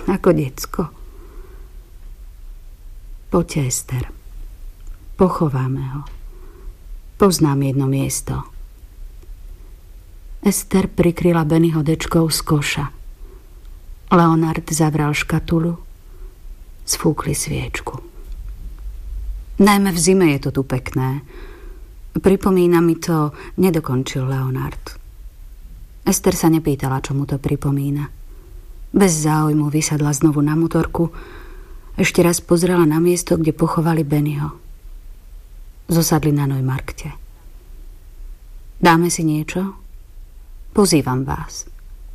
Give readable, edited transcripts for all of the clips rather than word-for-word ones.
ako decko. Poďte, Ester. Pochováme ho. Poznám jedno miesto. Ester prikryla Bennyho dečkou z koša. Leonard zavral škatulu, sfúkli sviečku. Najmä v zime je to tu pekné. Pripomína mi to, nedokončil Leonard. Ester sa nepýtala, čo mu to pripomína. Bez záujmu vysadla znovu na motorku, ešte raz pozrela na miesto, kde pochovali Bennyho. Zosadli na Neumarkte. Dáme si niečo? Pozývam vás.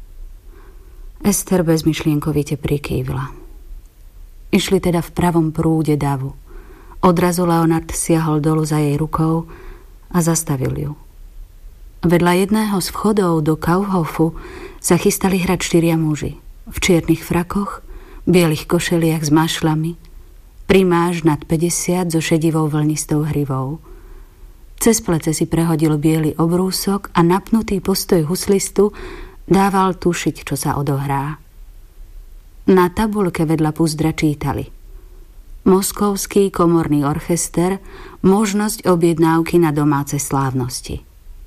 Ester bezmyšlienkovite prikývla. Išli teda v pravom prúde davu. Odrazu Leonard siahol dolu za jej rukou a zastavil ju. Vedľa jedného z vchodov do Kaufhofu sa chystali hrať 4 muži. V čiernych frakoch, bielých košeliach s mašľami, primáž nad 50 so šedivou vlnistou hrivou. Cez plece si prehodil biely obrúsok a napnutý postoj huslistu dával tušiť, čo sa odohrá. Na tabuľke vedľa púzdra čítali: Moskovský komorný orchester, možnosť objednávky na domáce slávnosti.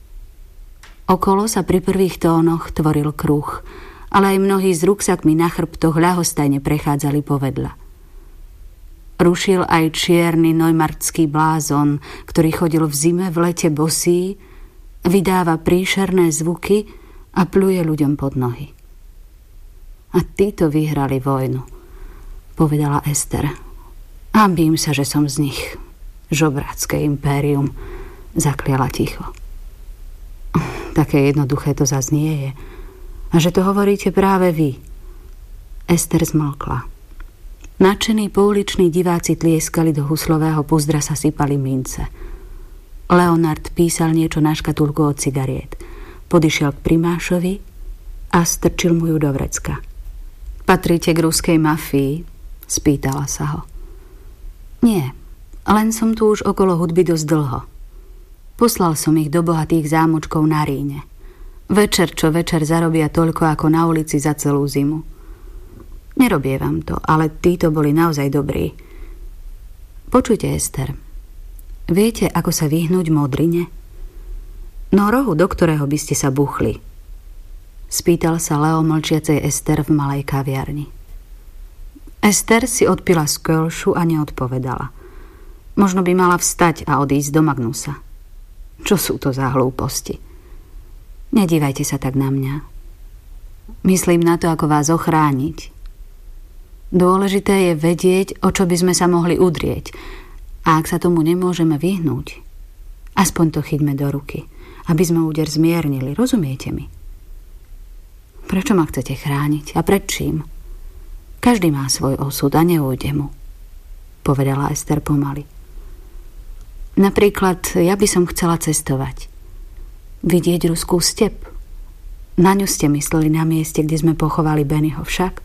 Okolo sa pri prvých tónoch tvoril kruh, ale aj mnohí s ruksakmi na chrbtoch ľahostajne prechádzali povedľa. Rušil aj čierny neumarktský blázon, ktorý chodil v zime, v lete bosý, vydáva príšerné zvuky a pluje ľuďom pod nohy. A títo vyhrali vojnu, povedala Ester. Hanbím sa, že som z nich. Žobrácké impérium, zakliala ticho. Také jednoduché to zas nie je. A že to hovoríte práve vy. Ester zmlkla. Nadšení pouliční diváci tlieskali, do huslového púzdra sa sypali mince. Leonard písal niečo na škatulku od cigariet. Podišiel k primášovi a strčil mu ju do vrecka. Patríte k ruskej mafii? Spýtala sa ho. Nie, len som tu už okolo hudby dosť dlho. Poslal som ich do bohatých zámočkov na Ríne. Večer čo večer zarobia toľko ako na ulici za celú zimu. Nerobievam to, ale títo boli naozaj dobrí. Počujte, Ester, viete, ako sa vyhnúť modrine? No rohu, do ktorého by ste sa buchli? Spýtal sa Leo mlčiacej Ester v malej kaviarni. Ester si odpila z kölšu a neodpovedala. Možno by mala vstať a odísť do Magnusa. Čo sú to za hlúposti? Nedívajte sa tak na mňa. Myslím na to, ako vás ochrániť. Dôležité je vedieť, o čo by sme sa mohli udrieť. A ak sa tomu nemôžeme vyhnúť, aspoň to chyťme do ruky, aby sme úder zmiernili, rozumiete mi? Prečo ma chcete chrániť a pred čím? Každý má svoj osud a neújde mu, povedala Ester pomaly. Napríklad, ja by som chcela cestovať. Vidieť ruskú step. Na ňu ste mysleli na mieste, kde sme pochovali Bennyho však?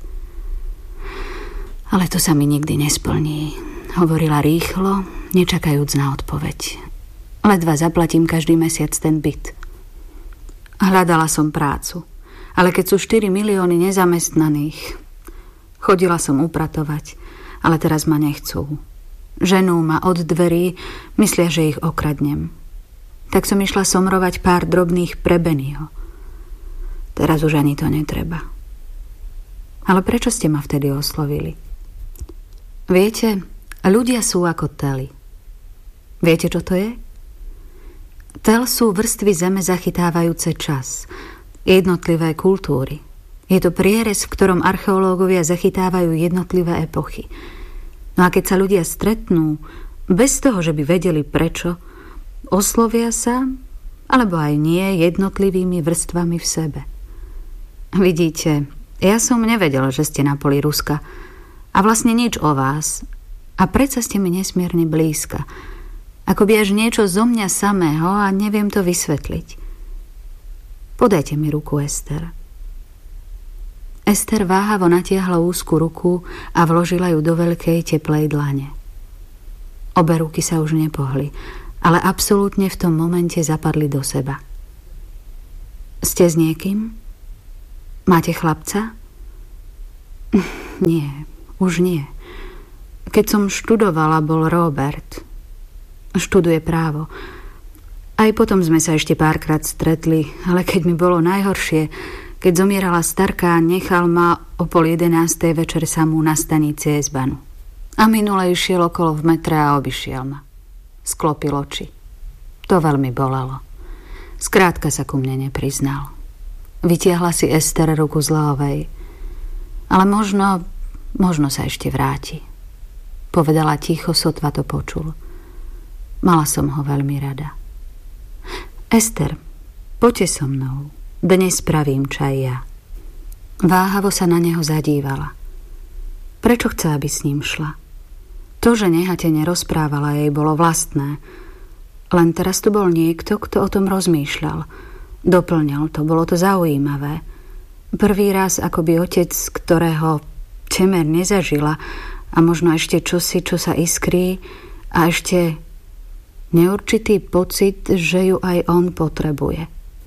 Ale to sa mi nikdy nesplní, hovorila rýchlo, nečakajúc na odpoveď. Ledva zaplatím každý mesiac ten byt. Hľadala som prácu, ale keď sú 4 milióny nezamestnaných, chodila som upratovať, ale teraz ma nechcú. Ženú ma od dverí, myslia, že ich okradnem. Tak som išla somrovať pár drobných pre Bennyho. Teraz už ani to netreba. Ale prečo ste ma vtedy oslovili? Viete, ľudia sú ako tely. Viete, čo to je? Tel sú vrstvy zeme zachytávajúce čas, jednotlivé kultúry. Je to prierez, v ktorom archeológovia zachytávajú jednotlivé epochy. No a keď sa ľudia stretnú, bez toho, že by vedeli prečo, oslovia sa, alebo aj nie, jednotlivými vrstvami v sebe. Vidíte, ja som nevedela, že ste na poli Ruska a vlastne nič o vás. A predsa ste mi nesmierne blízka. Akoby až niečo zo mňa samého a neviem to vysvetliť. Podajte mi ruku, Ester. Ester váhavo natiahla úzku ruku a vložila ju do veľkej teplej dlane. Obe ruky sa už nepohli, ale absolútne v tom momente zapadli do seba. Ste s niekým? Máte chlapca? Nie, už nie. Keď som študovala, bol Robert. Študuje právo. Aj potom sme sa ešte párkrát stretli, ale keď mi bolo najhoršie, keď zomierala starka, nechal ma o 10:30 večer samú na stanici S-Bahnu. A minule išiel okolo v metre a obišiel ma. Sklopil oči. To veľmi bolelo. Skrátka sa ku mne nepriznal. Vytiahla si Ester ruku z Leovej. Ale možno sa ešte vráti. Povedala ticho, sotva to počul. Mala som ho veľmi rada. Ester, poďte so mnou. Dnes spravím čaj ja. Váhavo sa na neho zadívala. Prečo chce, aby s ním šla? To, že nehatene rozprávala, jej bolo vlastné. Len teraz tu bol niekto, kto o tom rozmýšľal. Doplňal to, bolo to zaujímavé. Prvý raz akoby otec, ktorého temer nezažila, a možno ešte čosi, čo sa iskrí, a ešte neurčitý pocit, že ju aj on potrebuje.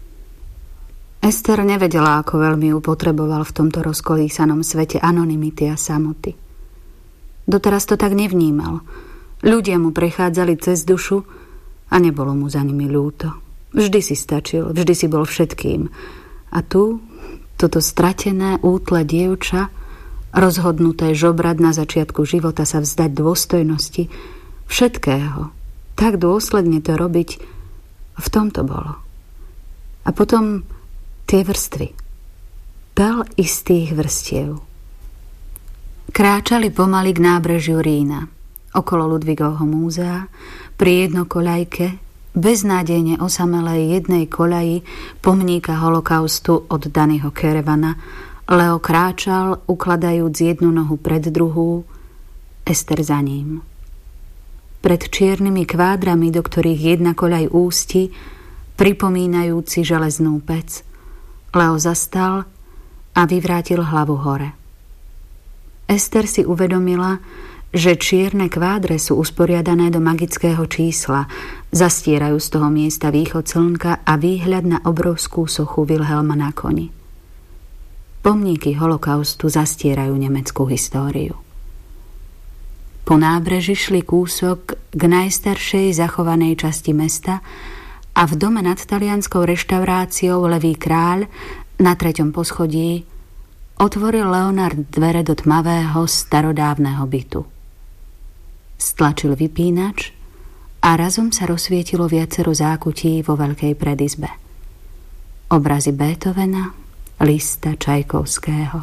Ester nevedela, ako veľmi ju potreboval v tomto rozkolísanom svete anonymity a samoty. Doteraz to tak nevnímal. Ľudia mu prechádzali cez dušu a nebolo mu za nimi ľúto. Vždy si stačil, vždy si bol všetkým. A tu, toto stratené, útle dievča, rozhodnuté žobrať na začiatku života sa vzdať dôstojnosti, všetkého, tak dôsledne to robiť, v tom to bolo. A potom tie vrstvy. Pel istých vrstiev. Kráčali pomaly k nábrežiu Rína, okolo Ludvigovho múzea, pri jednokoľajke, beznádejne osamelej jednej koľaji pomníka holokaustu od Dannyho Kerevana. Leo kráčal, ukladajúc jednu nohu pred druhú, Ester za ním. Pred čiernymi kvádrami, do ktorých jedna koľaj ústi, pripomínajúci železnú pec, Leo zastal a vyvrátil hlavu hore. Ester si uvedomila, že čierne kvádre sú usporiadané do magického čísla, zastierajú z toho miesta východ slnka a výhľad na obrovskú sochu Wilhelma na koni. Pomníky holokaustu zastierajú nemeckú históriu. Po nábreži šli kúsok k najstaršej zachovanej časti mesta a v dome nad talianskou reštauráciou Levý kráľ na 3. poschodí otvoril Leonard dvere do tmavého starodávneho bytu. Stlačil vypínač a razom sa rozsvietilo viacero zákutí vo veľkej predizbe. Obrazy Beethovena, Lista, Čajkovského.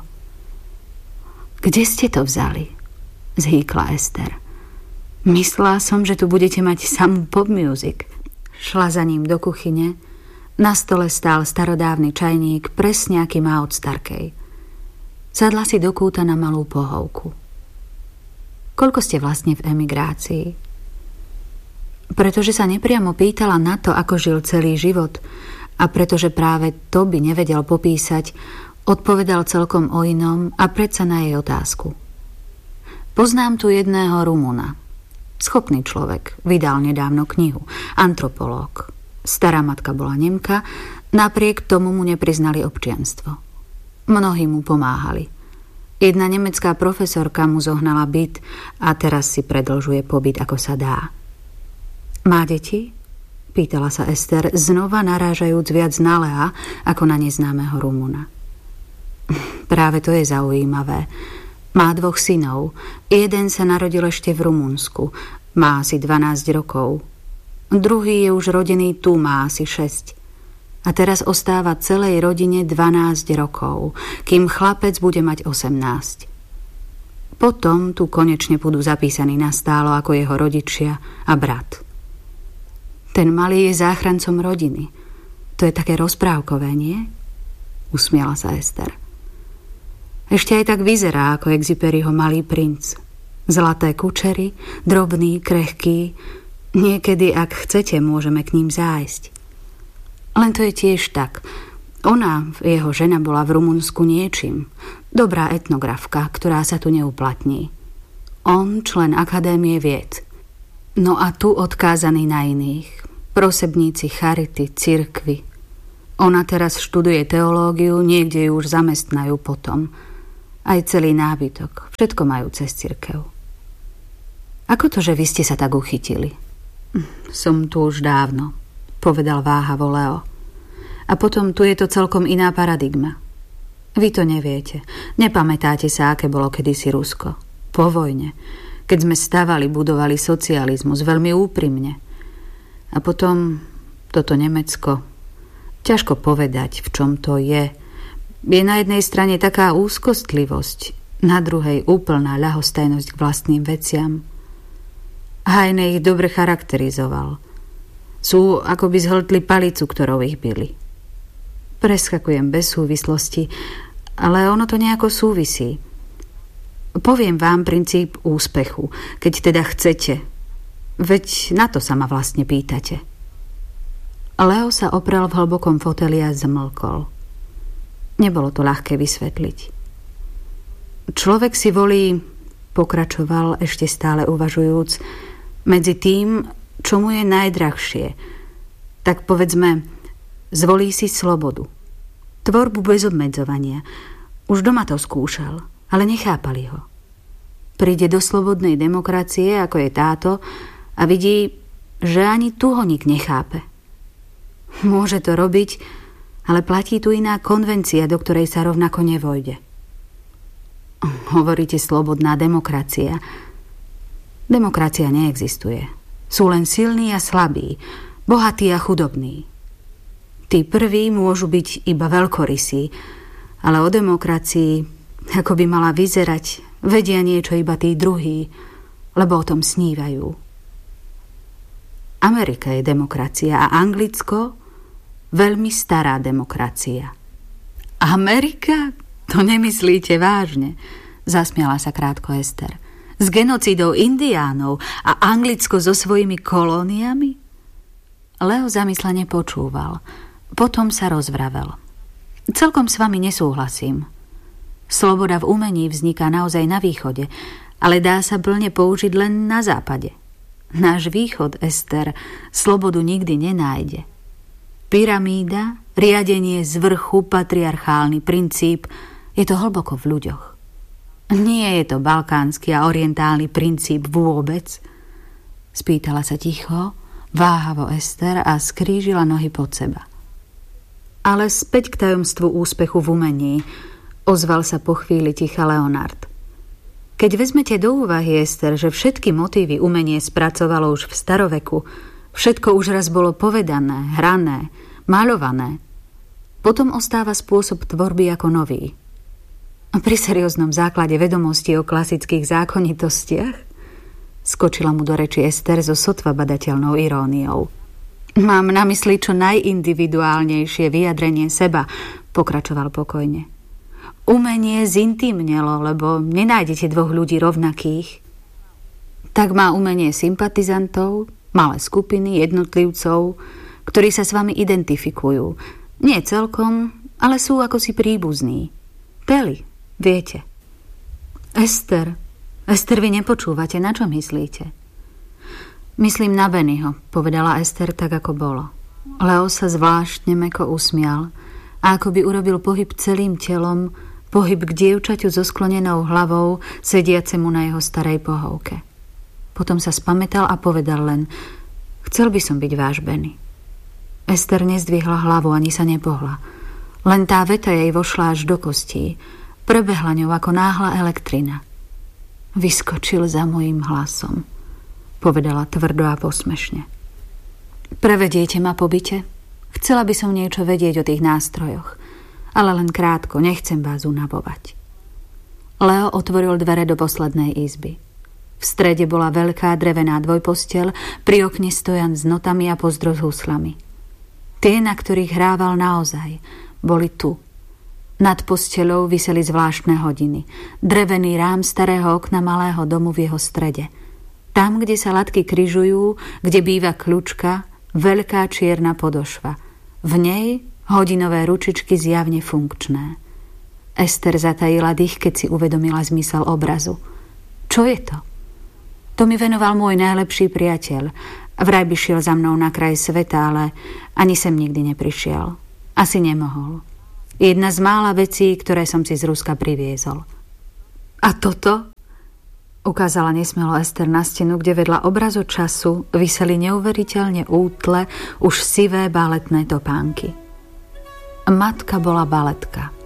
Kde ste to vzali? Zhýkla Ester. Myslela som, že tu budete mať samú pop music. Šla za ním do kuchyne. Na stole stál starodávny čajník, presne aký má od starkej. Sadla si do kúta na malú pohovku. Koľko ste vlastne v emigrácii? Pretože sa nepriamo pýtala na to, ako žil celý život, a pretože práve to by nevedel popísať, odpovedal celkom o inom a predsa na jej otázku. Poznám tu jedného Rumúna. Schopný človek, vydal nedávno knihu. Antropológ. Stará matka bola Nemka, napriek tomu mu nepriznali občianstvo. Mnohí mu pomáhali. Jedna nemecká profesorka mu zohnala byt a teraz si predĺžuje pobyt, ako sa dá. Má deti? Pýtala sa Ester, znova narážajúc viac na Lea ako na neznámeho Rumúna. Práve to je zaujímavé. Má 2 synov. Jeden sa narodil ešte v Rumunsku. Má asi 12 rokov. Druhý je už rodený tu, má asi 6. A teraz ostáva celej rodine 12 rokov, kým chlapec bude mať 18. Potom tu konečne budú zapísaní nastálo ako jeho rodičia a brat. Ten malý je záchrancom rodiny. To je také rozprávkové, nie? Usmiala sa Ester. Ešte aj tak vyzerá ako Exupéryho Malý princ. Zlaté kučery, drobný, krehký. Niekedy, ak chcete, môžeme k ním zájsť. Len to je tiež tak. Ona, jeho žena, bola v Rumunsku niečím. Dobrá etnografka, ktorá sa tu neuplatní. On, člen Akadémie vied. No a tu odkázaný na iných. Prosebníci charity, cirkvi. Ona teraz študuje teológiu, niekde ju už zamestnajú potom. Aj celý nábytok. Všetko majú cez cirkev. Ako to, že vy ste sa tak uchytili? Som tu už dávno, povedal váhavo Leo. A potom tu je to celkom iná paradigma. Vy to neviete. Nepamätáte sa, aké bolo kedysi Rusko. Po vojne. Keď sme stavali, budovali socializmus veľmi úprimne. A potom toto Nemecko. Ťažko povedať, v čom to je. Je na jednej strane taká úzkostlivosť, na druhej úplná ľahostajnosť k vlastným veciam. Heine ich dobre charakterizoval. Sú, ako by zhltli palicu, ktorou ich bili. Preskakujem bez súvislosti, ale ono to nejako súvisí. Poviem vám princíp úspechu, keď teda chcete. Veď na to sa ma vlastne pýtate. Leo sa oprel v hlbokom foteli a zmlkol. Nebolo to ľahké vysvetliť. Človek si volí, pokračoval ešte stále uvažujúc, medzi tým, čo mu je najdrahšie. Tak povedzme, zvolí si slobodu. Tvorbu bez obmedzovania. Už doma to skúšal, ale nechápali ho. Príde do slobodnej demokracie, ako je táto, a vidí, že ani tu ho nik nechápe. Môže to robiť, ale platí tu iná konvencia, do ktorej sa rovnako nevojde. Hovoríte slobodná demokracia. Demokracia neexistuje. Sú len silní a slabí, bohatí a chudobní. Tí prví môžu byť iba veľkorysí, ale o demokracii, ako by mala vyzerať, vedia niečo iba tí druhí, lebo o tom snívajú. Amerika je demokracia a Anglicko veľmi stará demokracia. Amerika? To nemyslíte vážne, zasmiala sa krátko Ester. S genocidou indiánov a Anglicko so svojimi kolóniami? Leo zamyslene počúval. Potom sa rozvravel. Celkom s vami nesúhlasím. Sloboda v umení vzniká naozaj na východe, ale dá sa plne použiť len na západe. Náš východ, Ester, slobodu nikdy nenájde. Pyramída, riadenie z vrchu, patriarchálny princíp, je to hlboko v ľuďoch. Nie je to balkánsky a orientálny princíp vôbec? Spýtala sa ticho, váhavo Ester a skrížila nohy pod seba. Ale späť k tajomstvu úspechu v umení, ozval sa po chvíli ticha Leonard. Keď vezmete do úvahy, Ester, že všetky motívy umenie spracovalo už v staroveku, všetko už raz bolo povedané, hrané, maľované, potom ostáva spôsob tvorby ako nový. Pri serióznom základe vedomostí o klasických zákonitostiach? Skočila mu do reči Ester so sotva badateľnou iróniou. Mám na mysli čo najindividuálnejšie vyjadrenie seba, pokračoval pokojne. Umenie zintímnelo, lebo nenájdete dvoch ľudí rovnakých. Tak má umenie sympatizantov, malé skupiny, jednotlivcov, ktorí sa s vami identifikujú. Nie celkom, ale sú ako si príbuzní. Peli, viete. Ester, vy nepočúvate, na čo myslíte? Myslím na Bennyho, povedala Ester tak, ako bolo. Leo sa zvláštne mäko usmial a ako by urobil pohyb celým telom, pohyb k dievčaťu so sklonenou hlavou, sediacemu na jeho starej pohovke. Potom sa spamätal a povedal len: chcel by som byť váš Benny. Ester nezdvihla hlavu ani sa nepohla. Len tá veta jej vošla až do kostí. Prebehla ňou ako náhla elektrina. Vyskočil za mojím hlasom, povedala tvrdo a posmešne. Prevediete ma po byte? Chcela by som niečo vedieť o tých nástrojoch, ale len krátko, nechcem vás unavovať. Leo otvoril dvere do poslednej izby. V strede bola veľká drevená dvojposteľ, pri okne stojan s notami a pozdro s huslami. Tie, na ktorých hrával naozaj, boli tu. Nad posteľou viseli zvláštne hodiny. Drevený rám starého okna malého domu v jeho strede. Tam, kde sa latky križujú, kde býva kľučka, veľká čierna podošva. V nej hodinové ručičky zjavne funkčné. Ester zatajila dých, keď si uvedomila zmysel obrazu. Čo je to? To mi venoval môj najlepší priateľ. Vraj by šiel za mnou na kraj sveta, ale ani sem nikdy neprišiel. Asi nemohol. Jedna z mála vecí, ktoré som si z Ruska priviezol. A toto? Ukázala nesmelo Ester na stenu, kde vedľa obrazu času viseli neuveriteľne útle už sivé baletné topánky. Matka bola baletka.